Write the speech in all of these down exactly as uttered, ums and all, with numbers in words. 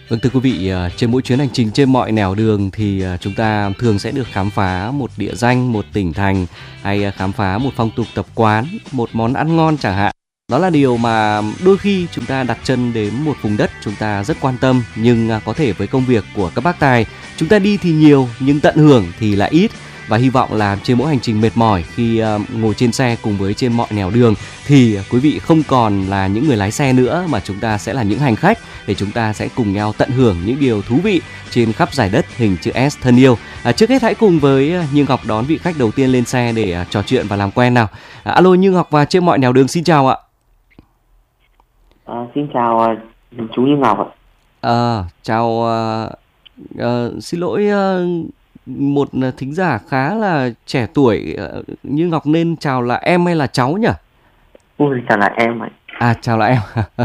Vâng, thưa quý vị, trên mỗi chuyến hành trình trên mọi nẻo đường thì chúng ta thường sẽ được khám phá một địa danh, một tỉnh thành hay khám phá một phong tục tập quán, một món ăn ngon chẳng hạn. Đó là điều mà đôi khi chúng ta đặt chân đến một vùng đất chúng ta rất quan tâm, nhưng có thể với công việc của các bác tài, chúng ta đi thì nhiều nhưng tận hưởng thì lại ít. Và hy vọng là trên mỗi hành trình mệt mỏi khi ngồi trên xe cùng với trên mọi nẻo đường thì quý vị không còn là những người lái xe nữa, mà chúng ta sẽ là những hành khách để chúng ta sẽ cùng nhau tận hưởng những điều thú vị trên khắp giải đất hình chữ S thân yêu. À, trước hết hãy cùng với Như Ngọc đón vị khách đầu tiên lên xe để trò chuyện và làm quen nào. À, alo Như Ngọc và trên mọi nẻo đường, xin chào ạ. À, xin chào chú Như Ngọc ạ. À, chào uh, uh, xin lỗi uh, một thính giả khá là trẻ tuổi uh, Như Ngọc nên chào là em hay là cháu nhỉ? Ui, chào là em ạ. À, chào là em.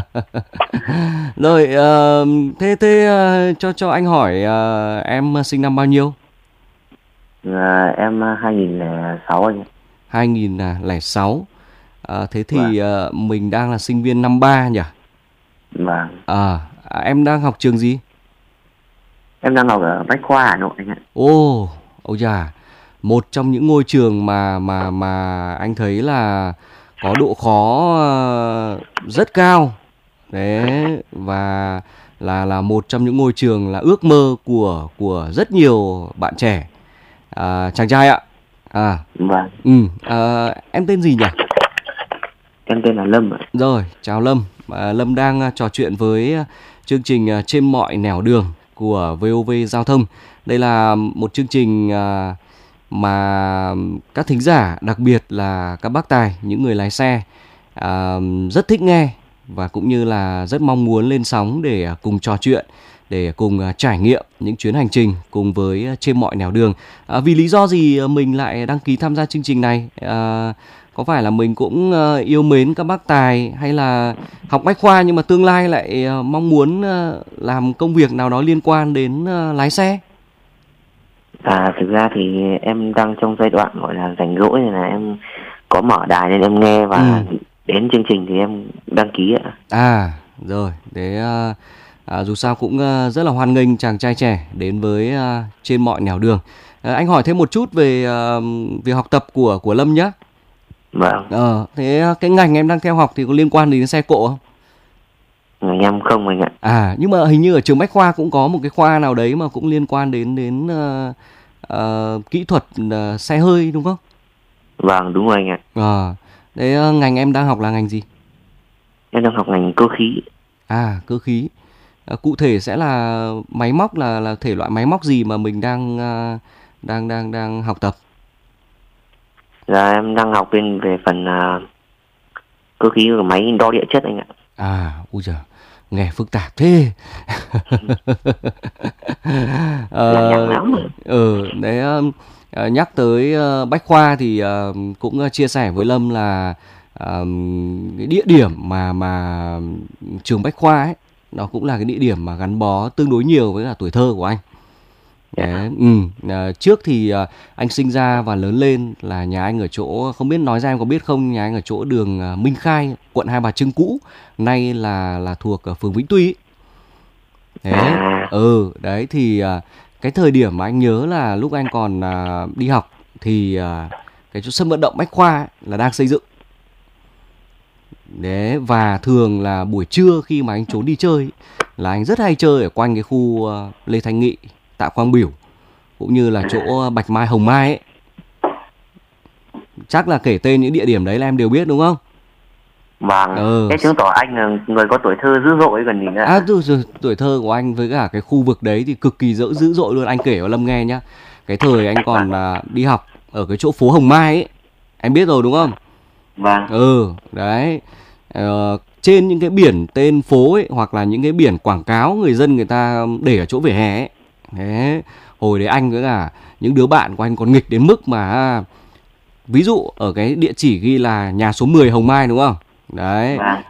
Rồi, uh, thế thế uh, cho cho anh hỏi uh, em sinh năm bao nhiêu? À, em hai nghìn lẻ sáu anh ạ. hai nghìn lẻ sáu. À, thế thì uh, mình đang là sinh viên năm ba nhỉ? Vâng. À, em đang học trường gì? Em đang học ở Bách Khoa Hà Nội anh ạ. Ồ, ôi già, một trong những ngôi trường mà mà mà anh thấy là có độ khó uh, rất cao. Đấy, và là là một trong những ngôi trường là ước mơ của của rất nhiều bạn trẻ. À, chàng trai ạ. À. Vâng. Ừ, à, em tên gì nhỉ? Em tên là Lâm ạ. Rồi, chào Lâm. À, Lâm đang uh, trò chuyện với uh, chương trình uh, Trên mọi nẻo đường của vê o vê Giao thông. Đây là một chương trình uh, mà các thính giả, đặc biệt là các bác tài, những người lái xe uh, rất thích nghe và cũng như là rất mong muốn lên sóng để uh, cùng trò chuyện, để cùng uh, trải nghiệm những chuyến hành trình cùng với uh, Trên mọi nẻo đường. Uh, vì lý do gì uh, mình lại đăng ký tham gia chương trình này? Uh, Có phải là mình cũng uh, yêu mến các bác tài hay là học bách khoa nhưng mà tương lai lại uh, mong muốn uh, làm công việc nào đó liên quan đến uh, lái xe? À, thực ra thì em đang trong giai đoạn gọi là rảnh rỗi, nên là em có mở đài nên em nghe, và ừ. đến chương trình thì em đăng ký ạ. À, rồi, thế uh, uh, dù sao cũng uh, rất là hoan nghênh chàng trai trẻ đến với uh, Trên mọi nẻo đường. Uh, anh hỏi thêm một chút về uh, việc học tập của của Lâm nhé. Vâng. Ờ, thế cái ngành em đang theo học thì có liên quan đến xe cộ không? Ngành em không anh ạ. À, nhưng mà hình như ở trường Bách Khoa cũng có một cái khoa nào đấy mà cũng liên quan đến đến uh, uh, kỹ thuật uh, xe hơi đúng không? Vâng, đúng rồi anh ạ. À, thế uh, ngành em đang học là ngành gì? Em đang học ngành cơ khí. À, cơ khí. Uh, cụ thể sẽ là máy móc, là là thể loại máy móc gì mà mình đang uh, đang đang đang học tập? Là em đang học bên về phần uh, cơ khí của máy đo địa chất anh ạ. À, ui giời, nghe phức tạp thế. ờ, ừ, đấy, uh, nhắc tới uh, Bách Khoa thì uh, cũng uh, chia sẻ với Lâm là uh, cái địa điểm mà mà trường Bách Khoa ấy, nó cũng là cái địa điểm mà gắn bó tương đối nhiều với cả tuổi thơ của anh. Đấy, ừ. à, trước thì à, anh sinh ra và lớn lên là nhà anh ở chỗ, không biết nói ra em có biết không, nhà anh ở chỗ đường à, Minh Khai, quận Hai Bà Trưng cũ, nay là là thuộc à, phường Vĩnh Tuy ấy. Đấy, ừ, đấy thì à, cái thời điểm mà anh nhớ là lúc anh còn à, đi học thì à, cái chỗ sân vận động Bách Khoa ấy, là đang xây dựng. Đấy, và thường là buổi trưa khi mà anh trốn đi chơi ấy, là anh rất hay chơi ở quanh cái khu à, Lê Thanh Nghị, Tạ Quang Biểu, cũng như là chỗ Bạch Mai, Hồng Mai ấy. Chắc là kể tên những địa điểm đấy là em đều biết đúng không? Vâng, ừ. Thế chứng tỏ anh là người có tuổi thơ dữ dội gần gì nữa. À, tuổi thơ của anh với cả cái khu vực đấy thì cực kỳ dữ, dữ dội luôn. Anh kể cho Lâm nghe nhá. Cái thời anh còn à, đi học ở cái chỗ phố Hồng Mai ấy, em biết rồi đúng không? Vâng. Ừ, đấy. Ờ, trên những cái biển tên phố ấy, hoặc là những cái biển quảng cáo người dân người ta để ở chỗ vỉa hè ấy. Thế, hồi đấy anh với cả những đứa bạn của anh còn nghịch đến mức mà ví dụ ở cái địa chỉ ghi là nhà số mười Hồng Mai đúng không? Đấy,